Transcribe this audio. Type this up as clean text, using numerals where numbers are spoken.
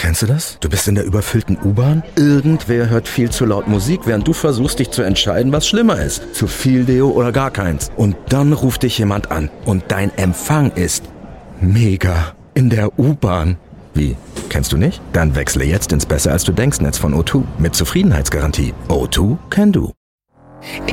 Kennst du das? Du bist in der überfüllten U-Bahn. Irgendwer hört viel zu laut Musik, während du versuchst, dich zu entscheiden, was schlimmer ist. Zu viel Deo oder gar keins. Und dann ruft dich jemand an. Und dein Empfang ist mega. In der U-Bahn. Wie? Kennst du nicht? Dann wechsle jetzt ins Besser-als-du-denkst-Netz von O2 mit Zufriedenheitsgarantie. O2 can do.